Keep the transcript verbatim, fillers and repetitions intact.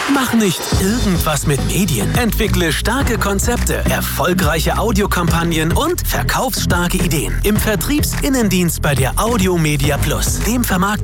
Mach nicht irgendwas mit Medien. Entwickle starke Konzepte, erfolgreiche Audiokampagnen und verkaufsstarke Ideen. Im Vertriebsinnendienst bei der Audio Media Plus, dem Vermarktungs-